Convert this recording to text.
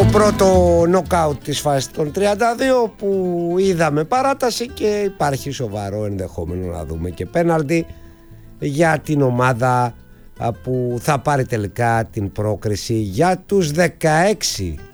το πρώτο νοκάουτ της φάσης των 32 που είδαμε παράταση και υπάρχει σοβαρό ενδεχόμενο να δούμε και πέναλτι για την ομάδα που θα πάρει τελικά την πρόκριση για τους 16